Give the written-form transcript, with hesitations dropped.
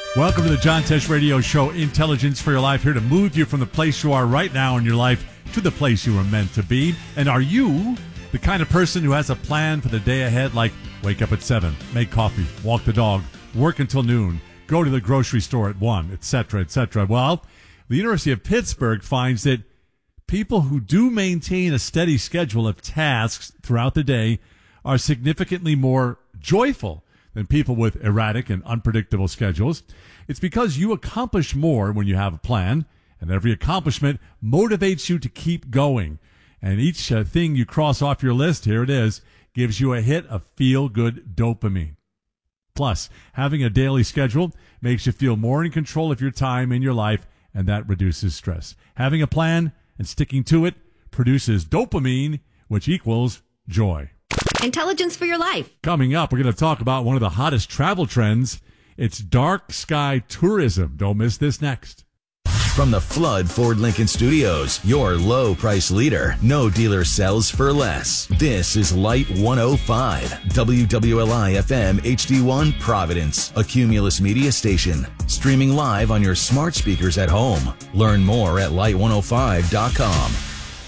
Welcome to the John Tesh Radio Show, Intelligence for Your Life, here to move you from the place you are right now in your life to the place you were meant to be. And are you the kind of person who has a plan for the day ahead, like wake up at 7, make coffee, walk the dog, work until noon, go to the grocery store at 1, etc., etc.? Well, the University of Pittsburgh finds that people who do maintain a steady schedule of tasks throughout the day are significantly more joyful than people with erratic and unpredictable schedules. It's because you accomplish more when you have a plan, and every accomplishment motivates you to keep going. And each thing you cross off your list, here it is, gives you a hit of feel-good dopamine. Plus, having a daily schedule makes you feel more in control of your time in your life, and that reduces stress. Having a plan and sticking to it produces dopamine, which equals joy. Intelligence for Your Life. Coming up, we're going to talk about one of the hottest travel trends. It's dark sky tourism. Don't miss this next. From the Flood Ford Lincoln Studios, your low price leader. No dealer sells for less. This is Light 105, WWLI FM HD1 Providence, a Cumulus media station. Streaming live on your smart speakers at home. Learn more at light105.com.